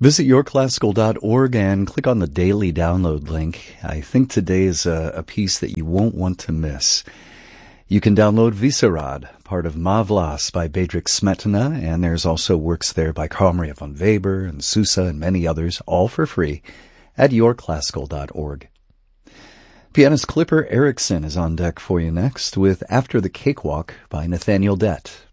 Visit yourclassical.org and click on the daily download link. I think today is a piece that you won't want to miss. You can download Vyserad, part of Mavlas by Bedřich Smetana, and there's also works there by Carl Maria von Weber and Sousa and many others, all for free at yourclassical.org. Pianist Clipper Erickson is on deck for you next with After the Cakewalk by Nathaniel Dett.